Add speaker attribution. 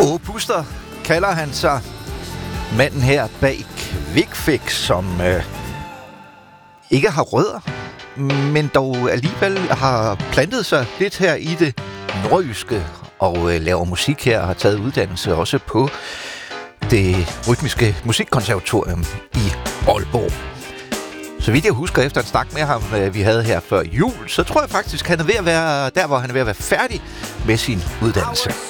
Speaker 1: Puster kalder han sig, manden her bag Quickfix, som ikke har rødder, men dog alligevel har plantet sig lidt her i det nordjyske og laver musik her og har taget uddannelse også på det rytmiske musikkonservatorium i Aalborg. Så vidt jeg husker efter en snak med ham, vi havde her før jul, så tror jeg faktisk, han er ved at være der, hvor han er ved at være færdig med sin uddannelse.